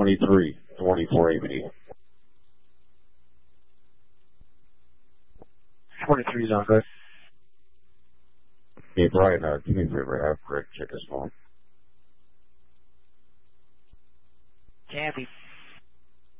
23, 24 ABD. 23 is on good. Hey, Brian, do me a favor. Have Greg check his phone.